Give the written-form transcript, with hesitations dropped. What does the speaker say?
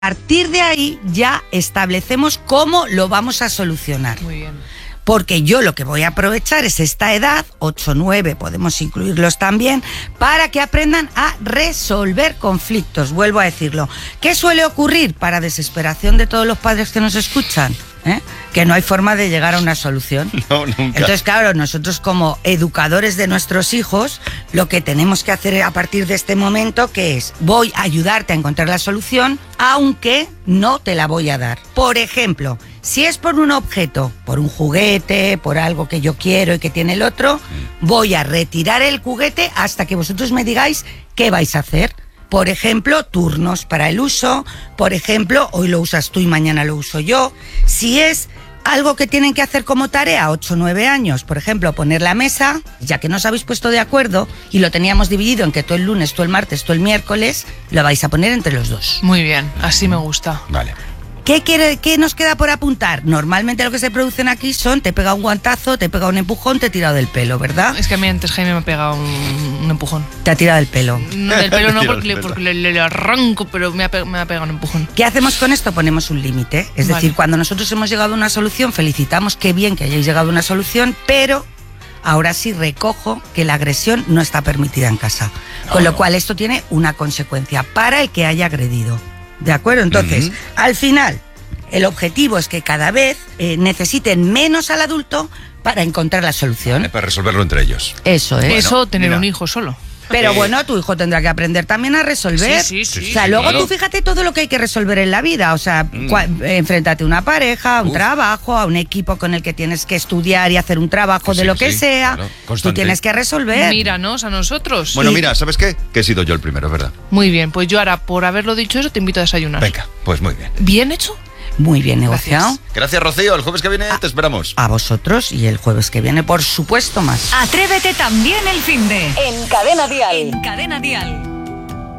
A partir de ahí ya establecemos cómo lo vamos a solucionar. Muy bien. Porque yo lo que voy a aprovechar es esta edad, 8, 9, podemos incluirlos también, para que aprendan a resolver conflictos, vuelvo a decirlo. ¿Qué suele ocurrir para desesperación de todos los padres que nos escuchan? Que no hay forma de llegar a una solución. No, nunca. Entonces, claro, nosotros como educadores de nuestros hijos, lo que tenemos que hacer a partir de este momento, que es, voy a ayudarte a encontrar la solución, aunque no te la voy a dar. Por ejemplo, si es por un objeto, por un juguete, por algo que yo quiero y que tiene el otro, voy a retirar el juguete hasta que vosotros me digáis qué vais a hacer. Por ejemplo, turnos para el uso. Por ejemplo, hoy lo usas tú y mañana lo uso yo. Si es algo que tienen que hacer como tarea, 8 o 9 años, por ejemplo, poner la mesa, ya que no os habéis puesto de acuerdo y lo teníamos dividido en que tú el lunes, tú el martes, tú el miércoles, lo vais a poner entre los dos. Muy bien, así me gusta. Vale. ¿Qué nos queda por apuntar? Normalmente lo que se producen aquí son, te pega un guantazo, te pega un empujón, te he tirado del pelo, ¿verdad? Es que a mí antes Jaime me ha pegado un empujón. Te ha tirado del pelo. No, del pelo no, Tira porque, del pelo. le arranco, pero me ha pegado un empujón. ¿Qué hacemos con esto? Ponemos un límite. Es Vale. decir, cuando nosotros hemos llegado a una solución, felicitamos, qué bien que hayáis llegado a una solución, pero ahora sí recojo que la agresión no está permitida en casa. Con lo cual esto tiene una consecuencia para el que haya agredido. ¿De acuerdo? Entonces, al final, el objetivo es que cada vez necesiten menos al adulto para encontrar la solución. Para resolverlo entre ellos. Eso es. Eso, tener mira. un hijo solo. Pero bueno, tu hijo tendrá que aprender también a resolver. Sí, sí, sí, o sea, sí, luego claro. tú fíjate todo lo que hay que resolver en la vida. O sea, enfréntate a una pareja, a un trabajo, a un equipo con el que tienes que estudiar y hacer un trabajo de Sí, lo que sí, sea. claro, Tú constante. tienes que resolver. Míranos a nosotros. Bueno, Sí. mira, ¿sabes qué? Que he sido yo el primero, es verdad. Muy bien, pues yo ahora, por haberlo dicho eso, te invito a desayunar. Venga, pues muy bien. ¿Bien hecho? Muy bien negociado. Gracias, Rocío. El jueves que viene te esperamos. A vosotros y el jueves que viene, por supuesto, más. Atrévete también el finde. En Cadena Dial. En Cadena Dial.